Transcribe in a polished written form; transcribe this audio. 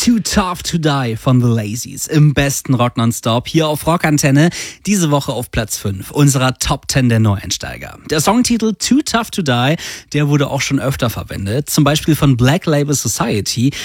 Too Tough to Die von The Lazies im besten Rock Nonstop hier auf Rockantenne. Diese Woche auf Platz 5 unserer Top 10 der Neueinsteiger. Der Songtitel Too Tough to Die, der wurde auch schon öfter verwendet. Zum Beispiel von Black Label Society.